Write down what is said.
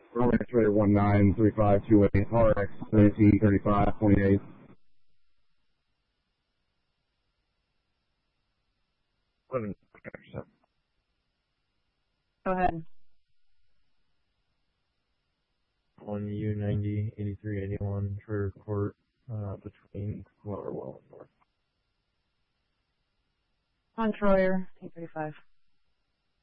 Roman Trader 193528, RX 193528. Go ahead. On U90 8381 Trader Court between Lower Well and North. On Troyer 835.